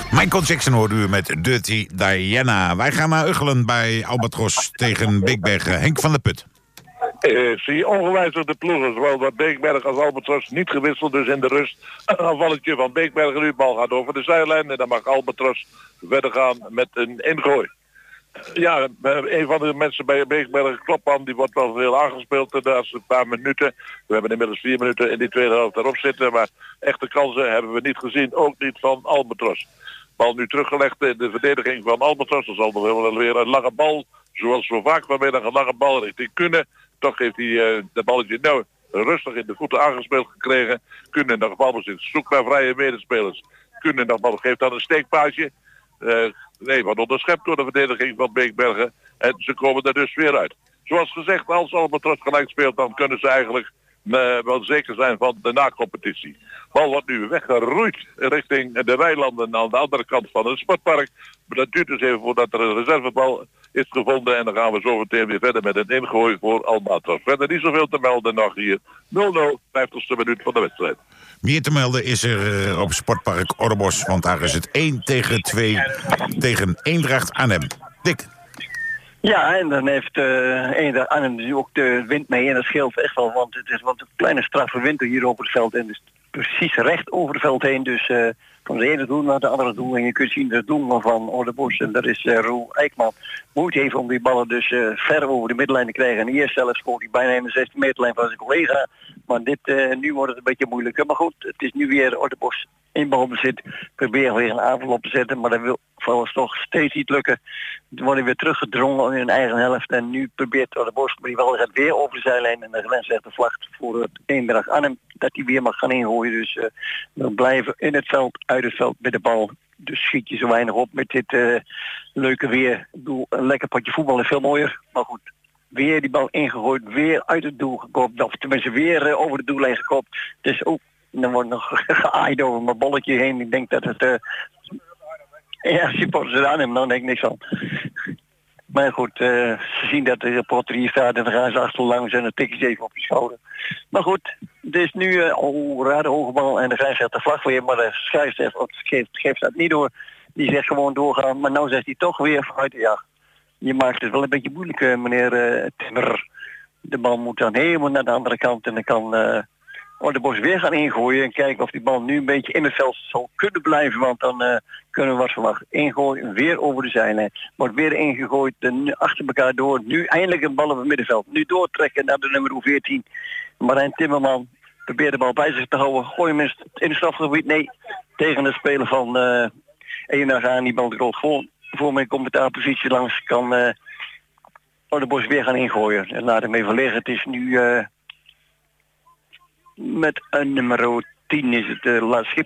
Michael Jackson hoorde u met Dirty Diana. Wij gaan naar Uggelen bij Albatros tegen Beekbergen. Henk van der Put. Zie ongewijzigd de ploegen, zowel bij Beekbergen als Albatros, niet gewisseld. Dus in de rust een aanvalletje van Beekbergen. Nu de bal gaat over de zijlijn en dan mag Albatros verder gaan met een ingooi. Ja, een van de mensen bij Beekbergen, Klopman, die wordt wel veel aangespeeld de laatste paar minuten. We hebben inmiddels 4 minuten in die tweede helft erop zitten, maar echte kansen hebben we niet gezien, ook niet van Albatros. Bal nu teruggelegd in de verdediging van Albatros. Er zal nog wel weer een lange bal, zoals zo vaak vanmiddag, een lange bal richting Kunne. Toch heeft hij de balletje nou rustig in de voeten aangespeeld gekregen. Kunne nog balbezit, zoekt naar vrije medespelers. Kunne nog bal, geeft dan een steekpaasje. Wat onderschept door de verdediging van Beekbergen. En ze komen er dus weer uit. Zoals gezegd, als Albatros gelijk speelt, dan kunnen ze eigenlijk wel zeker zijn van de nacompetitie. Bal wordt nu weggeroeid richting de weilanden aan de andere kant van het sportpark. Maar dat duurt dus even voordat er een reservebal is gevonden. En dan gaan we zo meteen weer verder met een ingooi voor Albatros. Verder niet zoveel te melden nog hier. 0-0, 50ste minuut van de wedstrijd. Meer te melden is er op Sportpark Orrebosch, want daar is het 1-2 tegen Eendracht Arnhem. Dick. Ja, en dan heeft Eendracht Arnhem nu ook de wind mee en dat scheelt echt wel, want het is wat een kleine straffe wind hier over het veld en dus precies recht over het veld heen, dus van de ene doel naar de andere doel en je kunt zien de doelman van Orrebosch en dat is Roel Eijkman. Moeite heeft om die ballen dus ver over de middenlijn te krijgen en eerst zelf scoort hij bijna in de 16 meterlijn van zijn collega, maar nu wordt het een beetje moeilijker, maar goed, het is nu weer Orrebosch in balbezit, probeer weer een aanval op te zetten, maar dat wil volgens toch steeds niet lukken. Dan worden weer teruggedrongen in hun eigen helft en nu probeert Orrebosch, maar die wel gaat weer over de zijlijn en de grens legt de vlag voor het Eendracht Arnhem dat hij weer mag gaan ingooien. Dus we blijven in het veld, uit het veld met de bal. Dus schiet je zo weinig op met dit leuke weer. Ik bedoel, een lekker potje voetbal is veel mooier, maar goed. Weer die bal ingegooid, weer uit het doel gekopt, of tenminste weer over de doellijn gekopt. Dus dan wordt nog geaaid over mijn bolletje heen. Ik denk dat het supporters aan hem, dan denk ik niks van. Maar goed, ze zien dat de reporter hier staat en dan gaan ze achterlangs en dan tikken ze even op je schouder. Maar goed, het is nu raar de hoge bal en de scheidsrechter de vlag weer, maar de scheidsrechter geeft dat niet door. Die zegt gewoon doorgaan, maar nou zegt hij toch weer vanuit, ja, je maakt het wel een beetje moeilijk, meneer Timmer. De bal moet dan helemaal naar de andere kant en dan kan Orrebosch weer gaan ingooien en kijken of die bal nu een beetje in het veld zal kunnen blijven, want dan kunnen we wat verwachten. Ingooien, weer over de zijlijn. Wordt weer ingegooid, achter elkaar door. Nu eindelijk een bal op het middenveld. Nu doortrekken naar de nummer 14. Marijn Timmerman probeert de bal bij zich te houden. Gooi hem in het strafgebied. Nee, tegen de speler van Eendracht aan. Die bal rolt voor mijn commentaarpositie langs. Kan Orrebosch weer gaan ingooien. En laat hem even liggen. Het is nu met een nummer 10 is het